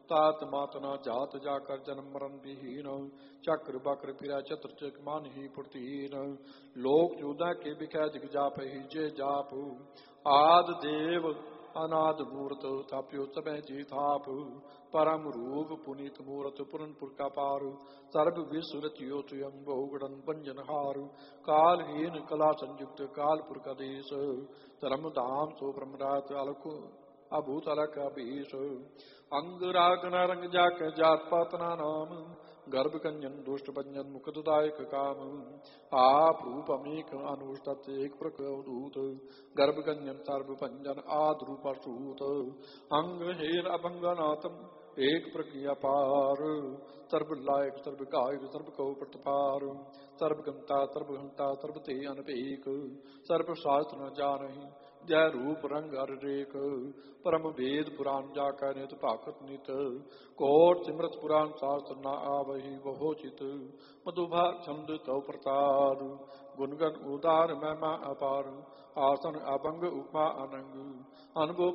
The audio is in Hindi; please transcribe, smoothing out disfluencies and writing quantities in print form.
तात मातना जात जाकर जन्म मरण विहीन चक्र बक्र फिरा चतुर चक मान ही पुरतीन लोक चूदा के बिकै जग जाप ही जे जाप आद देव अनाद मूर्त थाप्यो समय जी थाप परम रूप पुनीत मूर्त पुरनपुर का पार सर्व विश्व रचियो तुयं बहुगुणन पंजन हार कालहीन कला संयुक्त कालपुर का देश धर्म धाम सो ब्रह्मरात अलख अभूत अलख अभीष अंग राग नारंग जाक जात पातना नाम गर्भ कंजन दुष्ट भंजन मुखदायक काम आप रूप अमेक अनुष्ठत एक प्रकूत गर्भ कंजन सर्व भंजन आद रूप सूत अंग हेर अभंगनाथम एक प्रक्रिया पार सर्व लायक सर्व गायक सर्व कौ प्रतिपार सर्व गंता सर्व ते अनपेक सर्व शास्त्र न जानहि जय रूप रंग हर रेख परम वेद पुराण जाकर नित पाकत नित कोट सिमरत पुराण शास्त्र न आवहि बहुचित मधुभा छंद तव प्रतार गुणगन उदार महिमा अपार आसन अभंग उपमा अनंग अनुभव